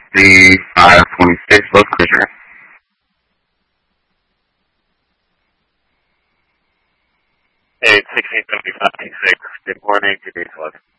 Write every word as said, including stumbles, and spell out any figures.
C five twenty-six, what's Christian? eight sixteen seventy-five six. Good morning, today's one.